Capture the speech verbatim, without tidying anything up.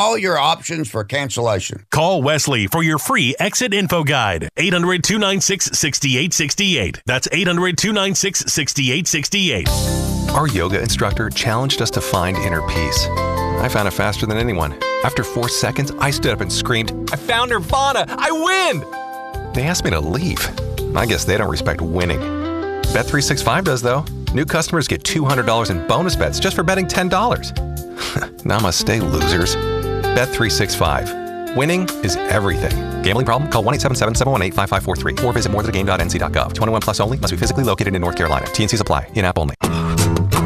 all your options for cancellation. Call Wesley for your free exit info guide. eight hundred, two nine six, six eight six eight. That's eight hundred, two nine six, six eight six eight. Our yoga instructor challenged us to find inner peace. I found it faster than anyone. After four seconds, I stood up and screamed, "I found Nirvana! I win!" They asked me to leave. I guess they don't respect winning. Bet three sixty-five does, though. New customers get two hundred dollars in bonus bets just for betting ten dollars. Namaste, losers. Bet three sixty-five. Winning is everything. Gambling problem? Call one eight seven seven, seven one eight, five five four three or visit more than a game dot n c dot gov. twenty-one plus only. Must be physically located in North Carolina. T and Cs apply. In-app only.